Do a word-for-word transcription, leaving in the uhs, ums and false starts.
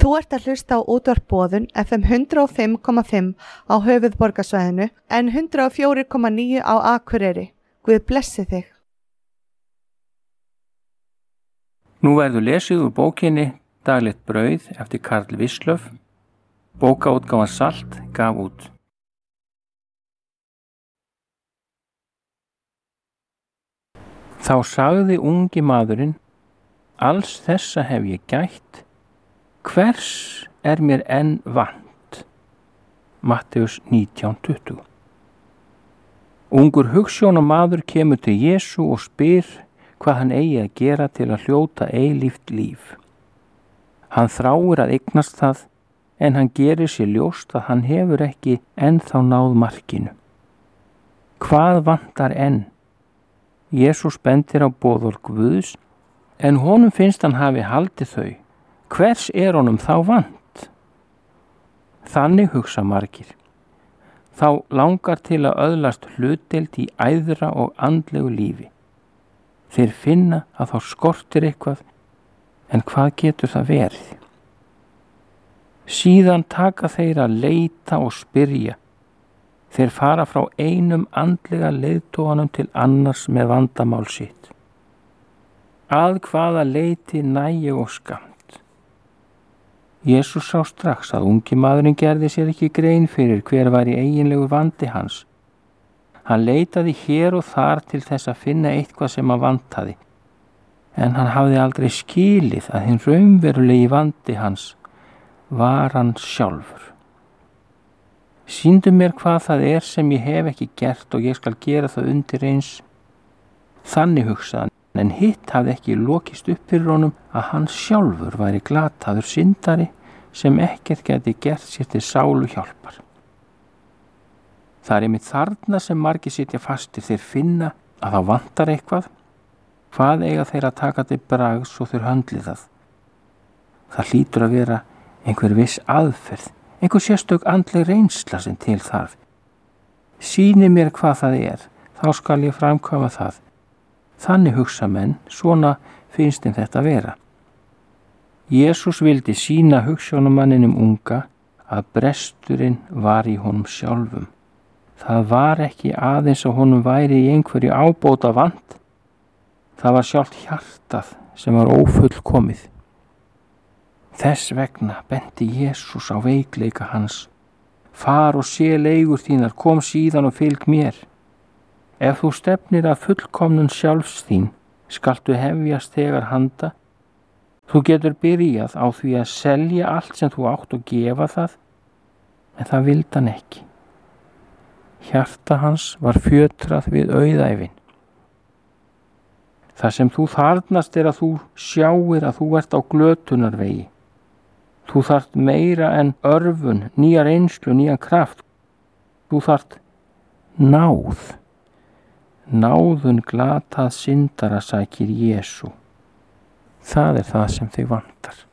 Þú ert að hlusta á útvarp Boðun F M hundrað og fimm komma fimm á höfuðborgarsvæðinu en hundrað og fjögur komma níu á Akureyri. Guð blessi þig. Nú verður lesið úr bókinni Daglegt brauð eftir Karl Wislöff. Bókaútgáfan Salt gaf út. Þá sagði ungi maðurinn: Alls þessa hef ég gætt, hvers er mér enn vant? Mattheus nítján tuttugu. Ungur hugsjónamaður kemur til Jesú og spyr hvað hann eigi að gera til að hljóta eilíft líf. Hann þráir að eignast það, en hann gerir sér ljóst að hann hefur ekki ennþá náð markinu. Hvað vantar enn? Jesús bendir á boðorð Guðs, en honum finnst hann hafi haldið þau. Hvers er honum þá vant? Þannig hugsa margir. Þá langar til að öðlast hlutdeild í æðra og andlegu lífi. Þeir finna að þá skortir eitthvað, en hvað getur það verið? Síðan taka þeir að leita og spyrja. Þeir fara frá einum andlega leiðtoganum til annars með vandamál sitt. Að hvaða leiti nægi og skamt? Jesús sá strax að ungi maðurinn gerði sér ekki grein fyrir hver var í eiginlegu vandi hans. Hann leitaði hér og þar til þess að finna eitthvað sem hann vantaði, en hann hafði aldrei skilið að hinn raunverulegi vandi hans var hann sjálfur. Sýndu mér hvað það er sem ég hef ekki gert og ég skal gera það undir eins. Þannig hugsaði hann, en hitt hafði ekki lokist upp fyrir honum að hann sjálfur væri glataður syndari sem ekkert geti gert sér til sálu hjálpar. Það er einmitt þarna sem margir sitja fastir. Þeir finna að þá vantar eitthvað. Hvað eiga þeir að taka til bragðs og þeir höndli það? Það hlýtur að vera einhver viss aðferð, einhver sérstök andleg reynsla sem til þarf. Sýni mér hvað það er, þá skal ég framkvæma það. Þannig hugsa menn, svona finnst þeim þetta vera. Jesús vildi sýna hugsjónumanninum unga að bresturinn var í honum sjálfum. Það var ekki aðeins að honum væri í einhverju ábóta vant. Það var sjálft hjartað sem var ófullkomið. Þess vegna benti Jesús á veikleika hans. Far og sé leigur þínar, kom síðan og fylg mér. Ef þú stefnir að fullkomnun sjálfs þín, skaltu hefjast þegar handa. Þú getur byrjað á því að selja allt sem þú átt og gefa það, en það vildi hann ekki. Hjarta hans var fjötrað við auðæfin. Það sem þú þarfnast er að þú sjáir að þú ert á glötunarvegi. Þú þarft meira en örvun, nýja reynslu, nýja kraft. Þú þarft náð. Náðun glatað syndara sækir Jesú. Það er það sem þig vantar.